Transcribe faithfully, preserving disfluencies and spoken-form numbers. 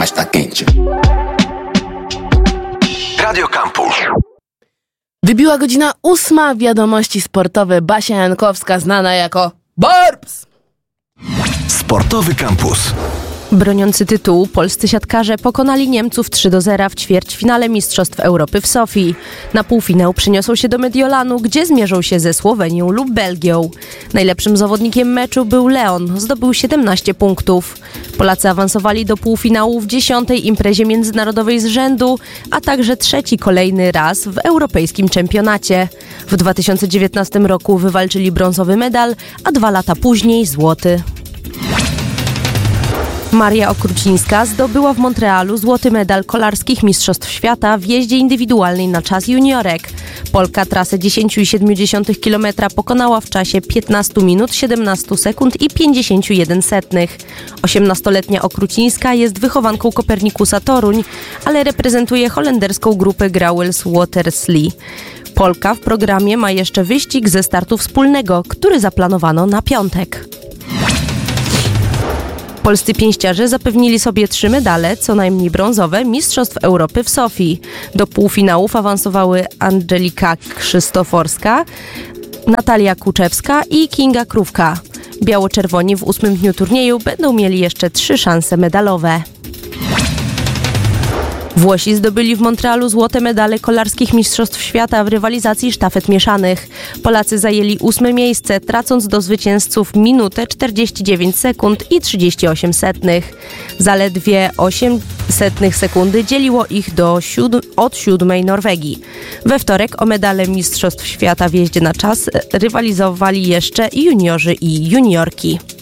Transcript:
cama está quente. Radio Campus. Wybiła godzina ósma, wiadomości sportowe. Basia Jankowska, znana jako Barbs. Sportowy Campus. Broniący tytułu polscy siatkarze pokonali Niemców trzy do zera w ćwierćfinale Mistrzostw Europy w Sofii. Na półfinał przeniosą się do Mediolanu, gdzie zmierzą się ze Słowenią lub Belgią. Najlepszym zawodnikiem meczu był Leon, zdobył siedemnaście punktów. Polacy awansowali do półfinału w dziesiątej imprezie międzynarodowej z rzędu, a także trzeci kolejny raz w europejskim czempionacie. W dwa tysiące dziewiętnastym roku wywalczyli brązowy medal, a dwa lata później złoty. Maria Okrucińska zdobyła w Montrealu złoty medal kolarskich Mistrzostw Świata w jeździe indywidualnej na czas juniorek. Polka trasę dziesięć przecinek siedem kilometra pokonała w czasie piętnaście minut, siedemnaście sekund i pięćdziesiąt jeden setnych. osiemnastoletnia Okrucińska jest wychowanką Kopernikusa Toruń, ale reprezentuje holenderską grupę Grauwels Waterslee. Polka w programie ma jeszcze wyścig ze startu wspólnego, który zaplanowano na piątek. Polscy pięściarze zapewnili sobie trzy medale, co najmniej brązowe, Mistrzostw Europy w Sofii. Do półfinałów awansowały Angelika Krzysztoforska, Natalia Kuczewska i Kinga Krówka. Biało-czerwoni w ósmym dniu turnieju będą mieli jeszcze trzy szanse medalowe. Włosi zdobyli w Montrealu złote medale kolarskich Mistrzostw Świata w rywalizacji sztafet mieszanych. Polacy zajęli ósme miejsce, tracąc do zwycięzców minutę czterdzieści dziewięć sekund i trzydzieści osiem setnych. Zaledwie osiem setnych sekundy dzieliło ich do siódm- od siódmej Norwegii. We wtorek o medale Mistrzostw Świata w jeździe na czas rywalizowali jeszcze juniorzy i juniorki.